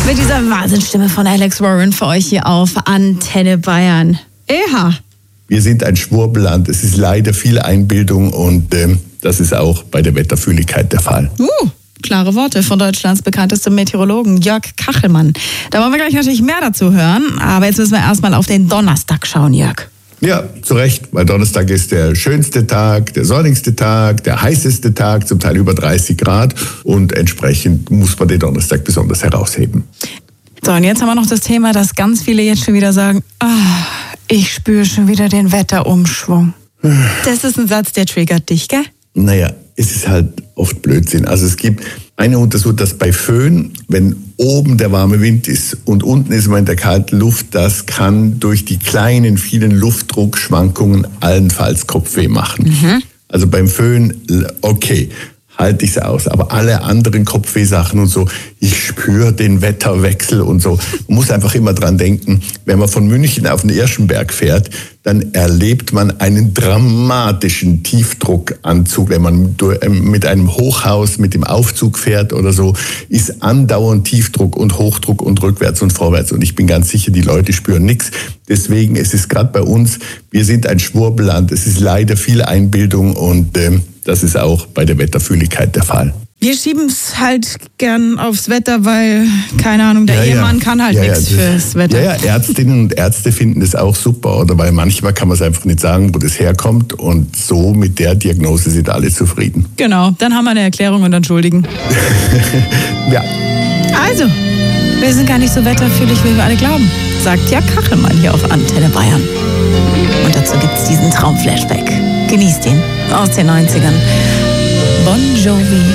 Mit dieser Wahnsinnsstimme von Alex Warren für euch hier auf Antenne Bayern. Eha. Wir sind ein Schwurbelland. Es ist leider viel Einbildung und das ist auch bei der Wetterfühligkeit der Fall. Klare Worte von Deutschlands bekanntestem Meteorologen Jörg Kachelmann. Da wollen wir gleich natürlich mehr dazu hören, aber jetzt müssen wir erstmal auf den Donnerstag schauen, Jörg. Ja, zu Recht, weil Donnerstag ist der schönste Tag, der sonnigste Tag, der heißeste Tag, zum Teil über 30 Grad und entsprechend muss man den Donnerstag besonders herausheben. So, und jetzt haben wir noch das Thema, dass ganz viele jetzt schon wieder sagen, ich spüre schon wieder den Wetterumschwung. Das ist ein Satz, der triggert dich, gell? Naja, es ist halt oft Blödsinn. Also es gibt eine Untersuchung, dass bei Föhn, wenn oben der warme Wind ist und unten ist man in der kalten Luft, das kann durch die kleinen, vielen Luftdruckschwankungen allenfalls Kopfweh machen. Also beim Föhn, okay, halte ich es aus. Aber alle anderen Kopfwehsachen und so, ich spüre den Wetterwechsel und so. Man muss einfach immer dran denken, wenn man von München auf den Irschenberg fährt, dann erlebt man einen dramatischen Tiefdruckanzug. Wenn man mit einem Hochhaus, mit dem Aufzug fährt oder so, ist andauernd Tiefdruck und Hochdruck und rückwärts und vorwärts. Und ich bin ganz sicher, die Leute spüren nichts. Deswegen, es ist gerade bei uns, wir sind ein Schwurbelland. Es ist leider viel Einbildung und das ist auch bei der Wetterfühligkeit der Fall. Wir schieben es halt gern aufs Wetter, weil, keine Ahnung, der Ehemann kann halt nichts fürs Wetter. Ja, Ärztinnen und Ärzte finden das auch super, oder? Weil manchmal kann man es einfach nicht sagen, wo das herkommt und so mit der Diagnose sind alle zufrieden. Genau, dann haben wir eine Erklärung und entschuldigen. Ja. Also, wir sind gar nicht so wetterfühlig, wie wir alle glauben, sagt Jörg Kachelmann hier auf Antenne Bayern. Und dazu gibt's diesen Traumflashback. Genießt ihn aus den 90ern. Bon Jovi.